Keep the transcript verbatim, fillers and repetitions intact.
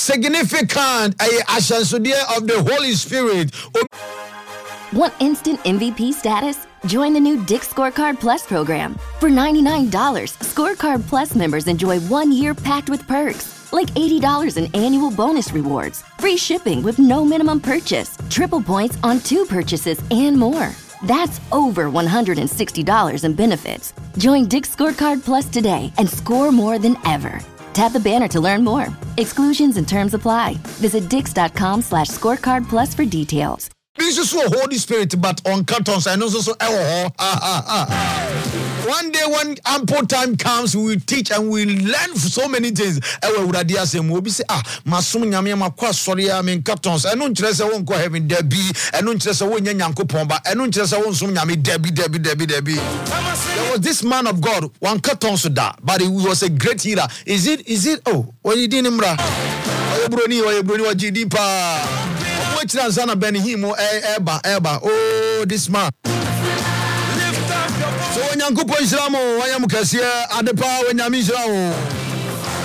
significant ashansudia of the Holy Spirit. Want instant M V P status? Join the new Dick Scorecard Plus program. For ninety-nine dollars, Scorecard Plus members enjoy one year packed with perks, like eighty dollars in annual bonus rewards, free shipping with no minimum purchase, triple points on two purchases, and more. That's over one hundred sixty dollars in benefits. Join Dick Scorecard Plus today and score more than ever. Tap the banner to learn more. Exclusions and terms apply. Visit dix.com slash scorecard plus for details. This is so Holy Spirit, but on cartons, I know so so. Oh, ah, ah, ah. One day, when ample time comes, we will teach and we will learn so many things. Ewe uradia se mo bi say ah masum nyame makwa sori ya men cartons. Eno nkyere se won ko heaven debi. Eno nkyere se won nya nyankopon ba. Eno nkyere se won sum nyame debi debi debi debi. There was this man of God, one cartons da, but he was a great healer. Is it? Is it? Oh, what you did nimra? Oye broni, oye broni wa jidi pa. Zana Benihimo Eba Eba. Oh, this man. So when you go Isramo, I am Cassia, Adepa, when you